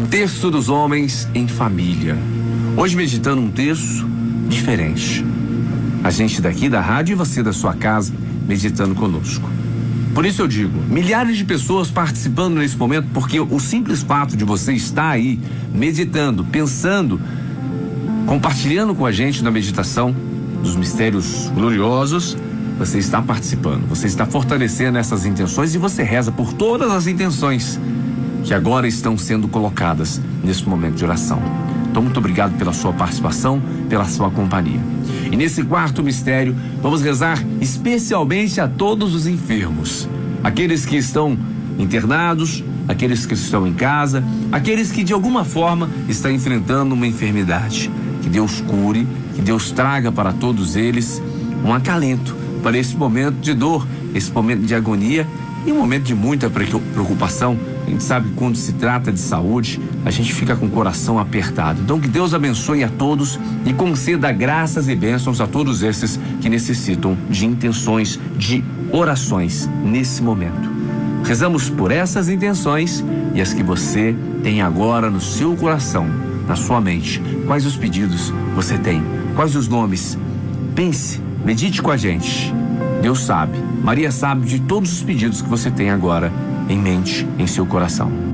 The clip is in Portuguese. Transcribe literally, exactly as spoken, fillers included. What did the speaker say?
Texto dos homens em família. Hoje meditando um texto diferente. A gente daqui da rádio e você da sua casa meditando conosco. Por isso eu digo, milhares de pessoas participando nesse momento, porque o simples fato de você estar aí meditando, pensando, compartilhando com a gente na meditação dos mistérios gloriosos, você está participando, você está fortalecendo essas intenções e você reza por todas as intenções que agora estão sendo colocadas nesse momento de oração. Então, muito obrigado pela sua participação, pela sua companhia. E nesse quarto mistério, vamos rezar especialmente a todos os enfermos, aqueles que estão internados, aqueles que estão em casa, aqueles que de alguma forma estão enfrentando uma enfermidade. Que Deus cure, que Deus traga para todos eles um acalento para esse momento de dor, esse momento de agonia e um momento de muita preocupação. A gente sabe que quando se trata de saúde, a gente fica com o coração apertado. Então que Deus abençoe a todos e conceda graças e bênçãos a todos esses que necessitam de intenções, de orações nesse momento. Rezamos por essas intenções e as que você tem agora no seu coração, na sua mente. Quais os pedidos você tem? Quais os nomes? Pense, medite com a gente. Deus sabe, Maria sabe de todos os pedidos que você tem agora em mente, em seu coração.